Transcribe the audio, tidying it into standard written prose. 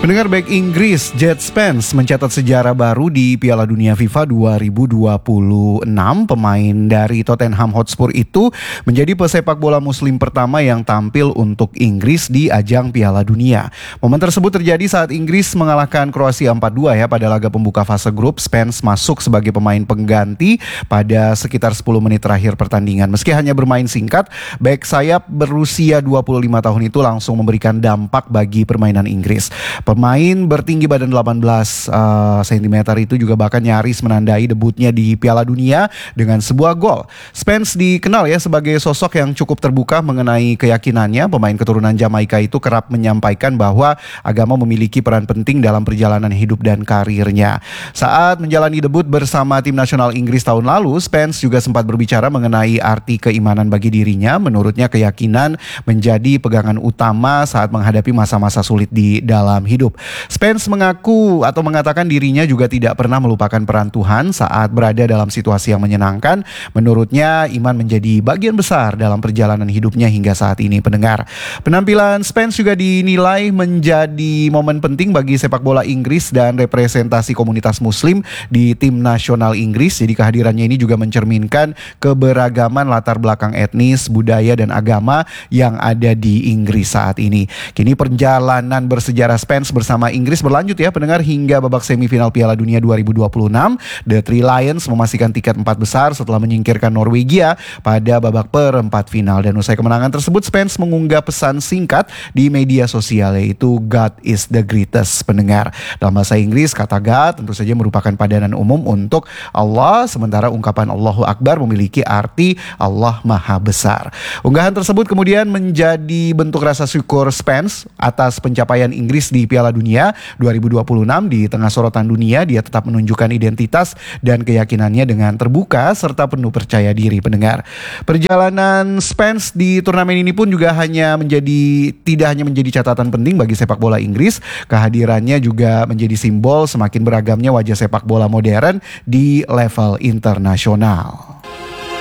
Pendengar back Inggris, Jet Spence mencatat sejarah baru di Piala Dunia FIFA 2026. Pemain dari Tottenham Hotspur itu menjadi pesepak bola muslim pertama yang tampil untuk Inggris di ajang Piala Dunia. Momen tersebut terjadi saat Inggris mengalahkan Kroasia 4-2 pada laga pembuka fase grup. Spence masuk sebagai pemain pengganti pada sekitar 10 menit terakhir pertandingan. Meski hanya bermain singkat, back sayap berusia 25 tahun itu langsung memberikan dampak bagi permainan Inggris. Pemain bertinggi badan 18 cm itu juga bahkan nyaris menandai debutnya di Piala Dunia dengan sebuah gol. Spence dikenal sebagai sosok yang cukup terbuka mengenai keyakinannya. Pemain keturunan Jamaika itu kerap menyampaikan bahwa agama memiliki peran penting dalam perjalanan hidup dan karirnya. Saat menjalani debut bersama tim nasional Inggris tahun lalu, Spence juga sempat berbicara mengenai arti keimanan bagi dirinya. Menurutnya keyakinan menjadi pegangan utama saat menghadapi masa-masa sulit di dalam hidup. Spence mengaku atau mengatakan dirinya juga tidak pernah melupakan peran Tuhan saat berada dalam situasi yang menyenangkan. Menurutnya iman menjadi bagian besar dalam perjalanan hidupnya hingga saat ini, pendengar. Penampilan Spence juga dinilai menjadi momen penting bagi sepak bola Inggris dan representasi komunitas muslim di tim nasional Inggris. Jadi kehadirannya ini juga mencerminkan keberagaman latar belakang etnis, budaya dan agama yang ada di Inggris saat ini. Kini perjalanan bersejarah Spence bersama Inggris berlanjut pendengar, hingga babak semifinal Piala Dunia 2026. The Three Lions memastikan tiket 4 besar setelah menyingkirkan Norwegia pada babak perempat final. Dan usai kemenangan tersebut, Spence mengunggah pesan singkat di media sosial, yaitu God is the greatest, pendengar. Dalam bahasa Inggris, kata God tentu saja merupakan padanan umum untuk Allah, sementara ungkapan Allahu Akbar memiliki arti Allah Maha Besar. Unggahan tersebut kemudian menjadi bentuk rasa syukur Spence atas pencapaian Inggris di Piala Dunia 2026. Di tengah sorotan dunia, dia tetap menunjukkan identitas dan keyakinannya dengan terbuka serta penuh percaya diri, pendengar. Perjalanan Spence di turnamen ini pun juga tidak hanya menjadi catatan penting bagi sepak bola Inggris, kehadirannya juga menjadi simbol semakin beragamnya wajah sepak bola modern di level internasional.